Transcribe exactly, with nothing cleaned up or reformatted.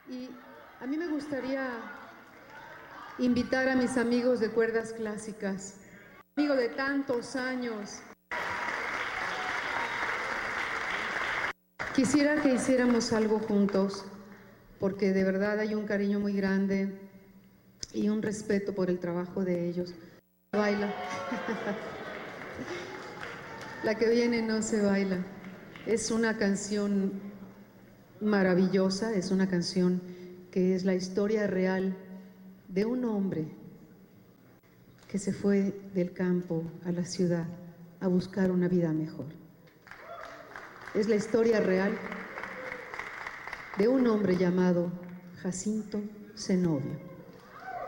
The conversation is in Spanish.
Y a mí me gustaría invitar a mis amigos de cuerdas clásicas, amigos de tantos años. Quisiera que hiciéramos algo juntos, porque de verdad hay un cariño muy grande y un respeto por el trabajo de ellos. Baila. La que viene no se baila. Es una canción maravillosa, es una canción que es la historia real de un hombre que se fue del campo a la ciudad a buscar una vida mejor. Es la historia real de un hombre llamado Jacinto Zenobio.